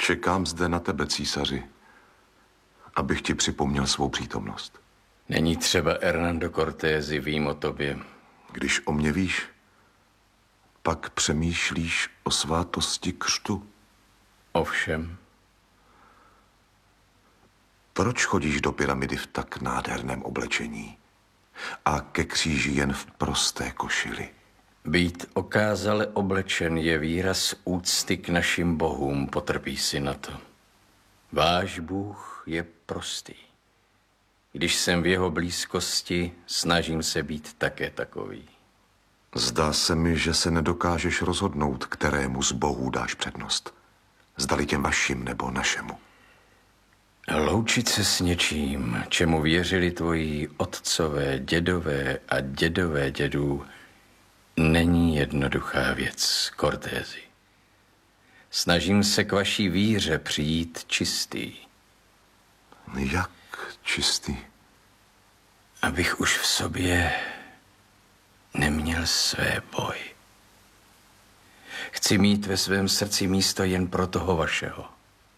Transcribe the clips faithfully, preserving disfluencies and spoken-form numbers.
Čekám zde na tebe, císaři, abych ti připomněl svou přítomnost. Není třeba, Hernando Cortési, vím o tobě. Když o mě víš, pak přemýšlíš o svátosti křtu? Ovšem. Proč chodíš do pyramidy v tak nádherném oblečení a ke kříži jen v prosté košili? Být okázale oblečen je výraz úcty k našim bohům, potrpí si na to. Váš Bůh je prostý. Když jsem v jeho blízkosti, snažím se být také takový. Zdá se mi, že se nedokážeš rozhodnout, kterému z bohů dáš přednost. Zdali těm vašim nebo našemu. Loučit se s něčím, čemu věřili tvoji otcové, dědové a dědové dědů, není jednoduchá věc, Cortési. Snažím se k vaší víře přijít čistý. Jak čistý? Abych už v sobě neměl své bohy. Chci mít ve svém srdci místo jen pro toho vašeho.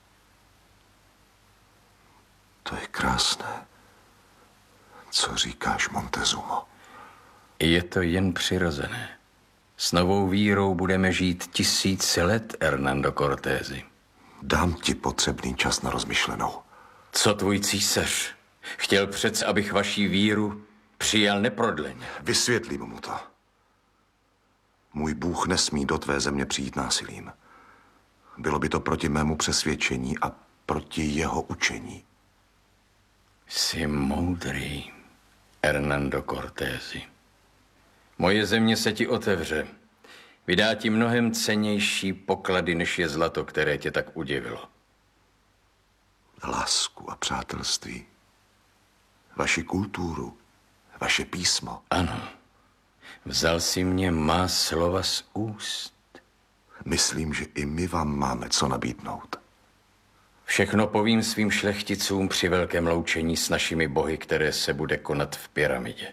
To je krásné. Co říkáš, Montezumo? Je to jen přirozené. S novou vírou budeme žít tisíc let, Hernando Cortési. Dám ti potřebný čas na rozmyšlenou. Co tvůj císař? Chtěl přece, abych vaší víru přijal neprodleně. Vysvětlím mu to. Můj Bůh nesmí do tvé země přijít násilím. Bylo by to proti mému přesvědčení a proti jeho učení. Jsi moudrý, Hernando Cortési. Moje země se ti otevře. Vydá ti mnohem cennější poklady, než je zlato, které tě tak udivilo. Lásku a přátelství. Vaši kulturu, vaše písmo. Ano. Vzal si mě má slova z úst. Myslím, že i my vám máme co nabídnout. Všechno povím svým šlechticům při velkém loučení s našimi bohy, které se bude konat v pyramidě.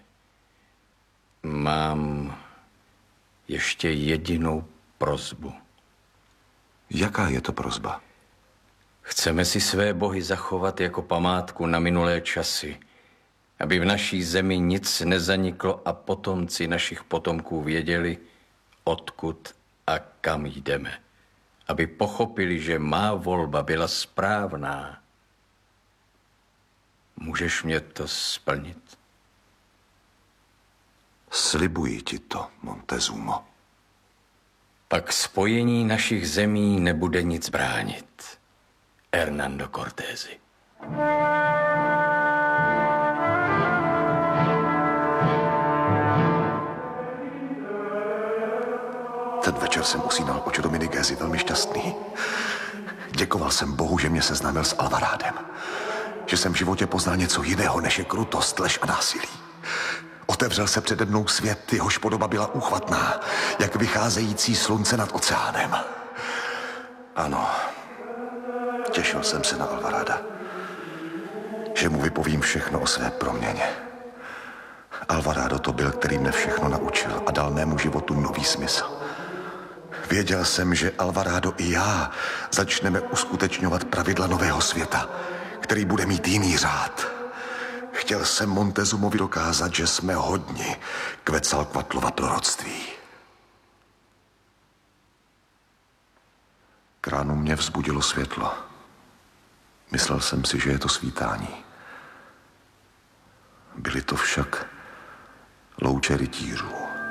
Mám ještě jedinou prosbu. Jaká je to prosba? Chceme si své bohy zachovat jako památku na minulé časy, aby v naší zemi nic nezaniklo a potomci našich potomků věděli, odkud a kam jdeme. Aby pochopili, že má volba byla správná. Můžeš mě to splnit? Slibuji ti to, Montezumo. Pak spojení našich zemí nebude nic bránit. Hernando Cortési. Ten večer jsem usínal oči Dominigézy velmi šťastný. Děkoval jsem Bohu, že mě seznámil s Alvarádem. Že jsem v životě poznal něco jiného, než je krutost, lež a násilí. Otevřel se přede mnou svět, jehož podoba byla úchvatná, jak vycházející slunce nad oceánem. Ano, těšil jsem se na Alvaráda, že mu vypovím všechno o své proměně. Alvarado to byl, který mne všechno naučil a dal mému životu nový smysl. Věděl jsem, že Alvarado i já začneme uskutečňovat pravidla nového světa, který bude mít jiný řád. Chtěl jsem Montezumovi dokázat, že jsme hodni Quetzalcoatlova proroctví. K ránu mě vzbudilo světlo. Myslel jsem si, že je to svítání. Byly to však louče rytířů.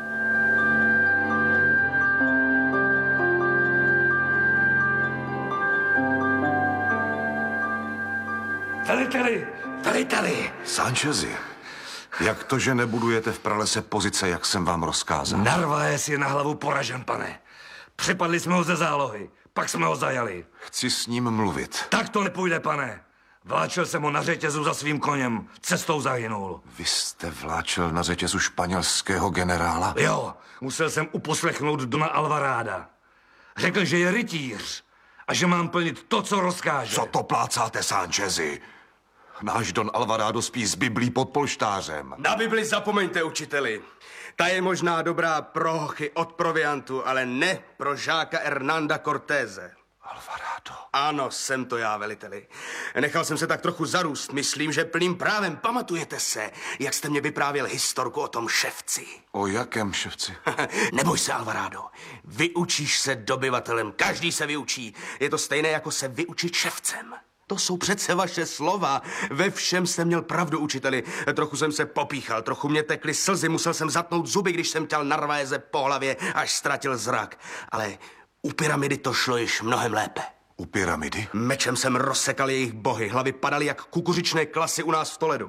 Tady, tady, tady, tady. Sanchezi, jak to, že nebudujete v pralese pozice, jak jsem vám rozkázal? Narváez je na hlavu poražen, pane. Přepadli jsme ho ze zálohy, pak jsme ho zajali. Chci s ním mluvit. Tak to nepůjde, pane. Vláčel jsem ho na řetězu za svým koněm, cestou zahynul. Vy jste vláčel na řetězu španělského generála? Jo, musel jsem uposlechnout Dona Alvaráda. Řekl, že je rytíř a že mám plnit to, co rozkáže. Co to plácáte, Sanchezi? Náš Don Alvarado spí s Biblí pod polštářem. Na Bibli zapomeňte, učiteli. Ta je možná dobrá pro hochy od proviantu, ale ne pro žáka Hernanda Cortése. Alvarado. Ano, jsem to já, veliteli. Nechal jsem se tak trochu zarůst, myslím, že plným právem. Pamatujete se, jak jste mě vyprávěl historku o tom ševci? O jakém ševci? Neboj se, Alvarado. Vyučíš se dobyvatelem, každý se vyučí. Je to stejné, jako se vyučit ševcem. To jsou přece vaše slova. Ve všem jsem měl pravdu, učiteli. Trochu jsem se popíchal, trochu mě tekly slzy, musel jsem zatnout zuby, když jsem těl Narvaeze po hlavě, až ztratil zrak. Ale u pyramidy to šlo již mnohem lépe. U pyramidy? Mečem jsem rozsekal jejich bohy, hlavy padaly jak kukuřičné klasy u nás v Toledu.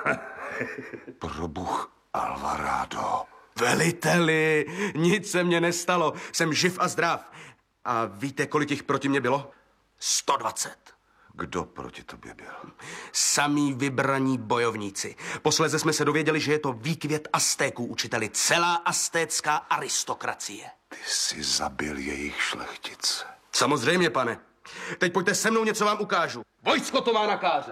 Probůh, Alvarado. Veliteli, nic se mně nestalo, jsem živ a zdrav. A víte, kolik jich proti mě bylo? sto dvacet. Kdo proti tobě byl? Samí vybraní bojovníci. Posléze jsme se dověděli, že je to výkvět Aztéků, učiteli. Celá aztécká aristokracie. Ty jsi zabil jejich šlechtic. Samozřejmě, pane. Teď pojďte se mnou, něco vám ukážu. Vojsko to má na káře.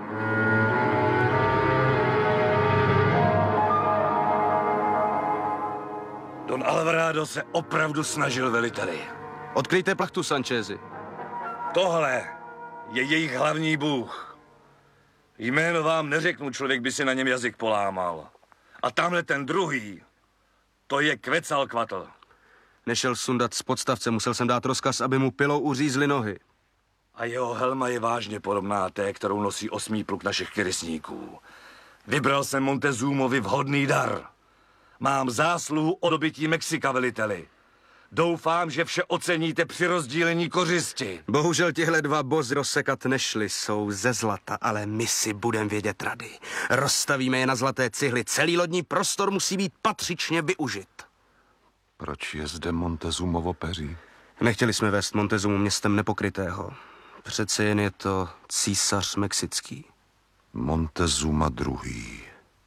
Don Alvarado se opravdu snažil, veliteli. Odkryjte plachtu, Sanchezi. Tohle je jejich hlavní bůh. Jméno vám neřeknu, člověk by si na něm jazyk polámal. A tamhle ten druhý, to je Quetzalcoatl. Nešel sundat z podstavce, musel jsem dát rozkaz, aby mu pilou uřízli nohy. A jeho helma je vážně podobná té, kterou nosí osmý pluk našich kyrysníků. Vybral jsem Montezumovi vhodný dar. Mám zásluhu o dobytí Mexika, veliteli. Doufám, že vše oceníte při rozdílení kořisti. Bohužel tihle dva bozy rozsekat nešli, jsou ze zlata, ale my si budem vědět rady. Rozstavíme je na zlaté cihly, celý lodní prostor musí být patřičně využit. Proč je zde Montezumovo peří? Nechtěli jsme vést Montezumu městem nepokrytého. Přece jen je to císař mexický. Montezuma druhý.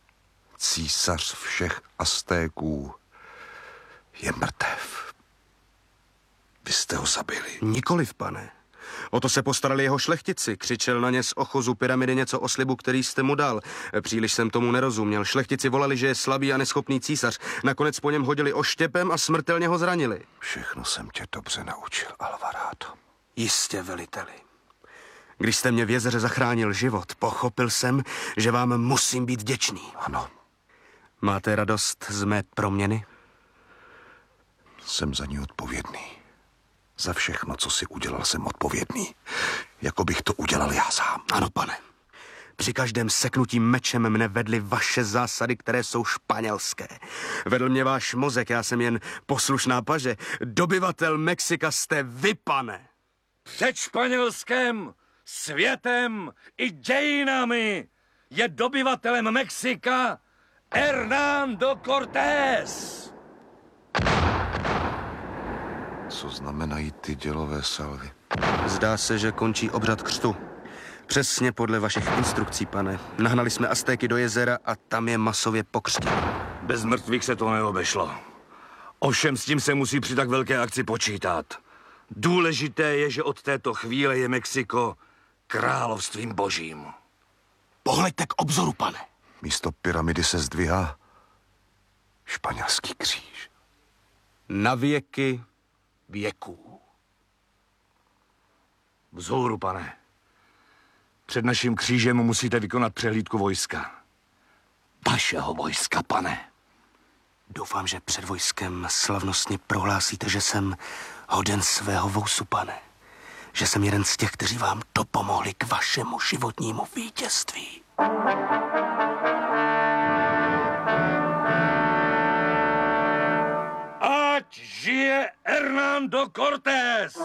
Císař všech Aztéků je mrtev. Vy jste ho zabili. Nikoliv, pane. O to se postarali jeho šlechtici. Křičel na ně z ochozu pyramidy něco o slibu, který jste mu dal. Příliš jsem tomu nerozuměl. Šlechtici volali, že je slabý a neschopný císař. Nakonec po něm hodili oštěpem a smrtelně ho zranili. Všechno jsem tě dobře naučil, Alvarado. Jistě, veliteli. Když jste mě v jezeře zachránil život, pochopil jsem, že vám musím být vděčný. Ano. Máte radost z mé proměny? Jsem za ní odpovědný. Za všechno, co si udělal, jsem odpovědný. Jako bych to udělal já sám. Ano, pane. Při každém seknutí mečem mne vedly vaše zásady, které jsou španělské. Vedl mě váš mozek, já jsem jen poslušná paže. Dobyvatel Mexika jste vy, pane. Před Španělskem, světem i dějinami je dobyvatelem Mexika Hernán do Cortés. Co znamenají ty dělové salvy? Zdá se, že končí obřad křtu. Přesně podle vašich instrukcí, pane. Nahnali jsme Aztéky do jezera a tam je masově pokřtili. Bez mrtvých se to neobešlo. Ovšem s tím se musí při tak velké akci počítat. Důležité je, že od této chvíle je Mexiko královstvím božím. Pohleďte k obzoru, pane. Místo pyramidy se zdvihá španělský kříž. Na věky věků. Vzhůru, pane. Před naším křížem musíte vykonat přehlídku vojska. Vašeho vojska, pane. Doufám, že před vojskem slavnostně prohlásíte, že jsem hoden svého vousu, pane. Že jsem jeden z těch, kteří vám dopomohli k vašemu životnímu vítězství. Ať žije Hernán do Cortés!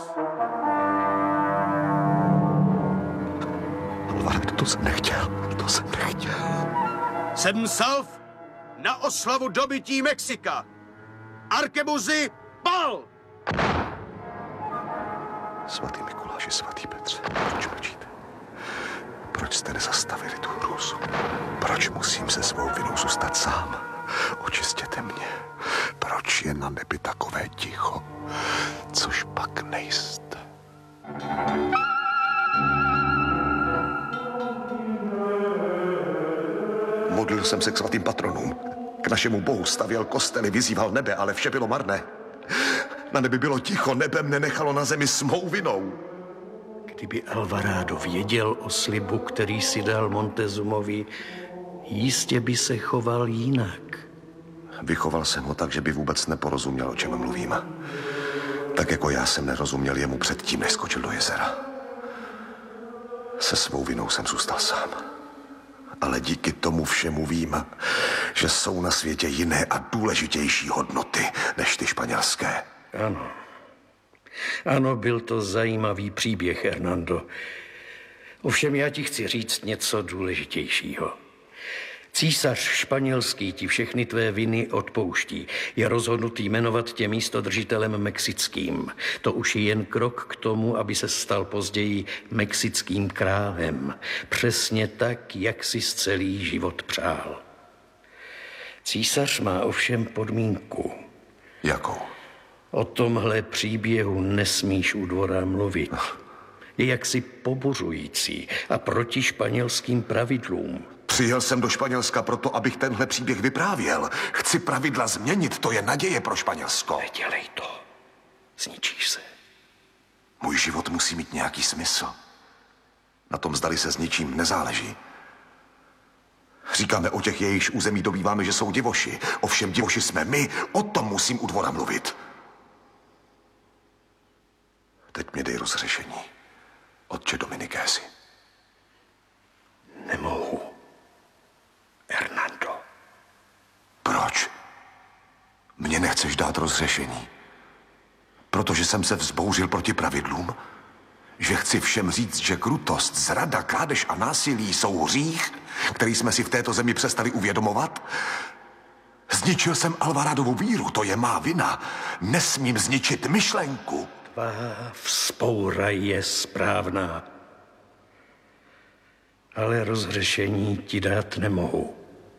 Alvarado, to jsem nechtěl. To jsem nechtěl. Sedm salv na oslavu dobytí Mexika. Arkebuzy, pal! Svatý Mikuláši, svatý Petře, proč mlčíte? Proč jste nezastavili tu hrůzu? Proč musím se svou vinou zůstat sám? Očistěte mě. Proč je na nebi takové ticho? Což pak nejste. Modlil jsem se k svatým patronům. K našemu bohu stavěl kostely, vyzýval nebe, ale vše bylo marné. Na nebi bylo ticho, nebe mne nechalo na zemi s mou vinou. Kdyby Alvarado věděl o slibu, který si dal Montezumovi, jistě by se choval jinak. Vychoval jsem ho tak, že by vůbec neporozuměl, o čem mluvím. Tak jako já jsem nerozuměl jemu předtím, než skočil do jezera. Se svou vinou jsem zůstal sám. Ale díky tomu všemu vím, že jsou na světě jiné a důležitější hodnoty než ty španělské. Ano. Ano, byl to zajímavý příběh, Hernando. Ovšem já ti chci říct něco důležitějšího. Císař španělský ti všechny tvé viny odpouští. Je rozhodnutý jmenovat tě místodržitelem mexickým. To už je jen krok k tomu, aby se stal později mexickým králem. Přesně tak, jak si celý život přál. Císař má ovšem podmínku. Jakou? O tomhle příběhu nesmíš u dvora mluvit. Je jaksi pobuřující a proti španělským pravidlům. Přijel jsem do Španělska proto, abych tenhle příběh vyprávěl. Chci pravidla změnit, to je naděje pro Španělsko. Nedělej to. Zničíš se. Můj život musí mít nějaký smysl. Na tom, zdali se s ničím nezáleží. Říkáme o těch, jejichž území dobýváme, že jsou divoši. Ovšem divoši jsme my, o tom musím u dvora mluvit. Teď mě dej rozřešení. Otče Dominikési. Nemohu. Hernando. Proč? Mně nechceš dát rozřešení. Protože jsem se vzbouřil proti pravidlům? Že chci všem říct, že krutost, zrada, krádež a násilí jsou hřích, který jsme si v této zemi přestali uvědomovat? Zničil jsem Alvaradovu víru, to je má vina. Nesmím zničit myšlenku. Tvá vzpoura je správná. Ale rozhřešení ti dát nemohu.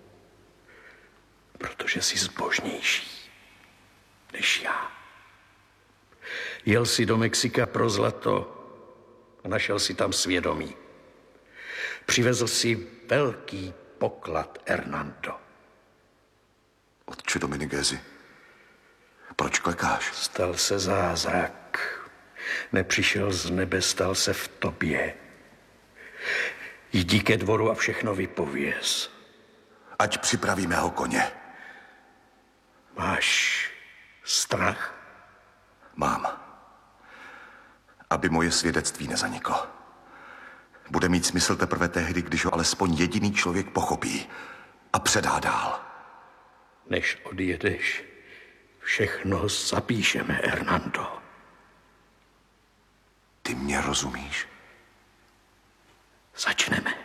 Protože jsi zbožnější než já. Jel jsi do Mexika pro zlato a našel si tam svědomí. Přivezl si velký poklad, Hernando. Otče Dominikési, proč klekáš? Stal se zázrak. Nepřišel z nebe, stal se v tobě. Jdi ke dvoru a všechno vypověz. Ať připraví mého koně. Máš strach? Mám. Aby moje svědectví nezaniklo. Bude mít smysl teprve tehdy, když ho alespoň jediný člověk pochopí a předá dál. Než odjedeš, všechno zapíšeme, Hernando. Ty mě rozumíš? Začneme.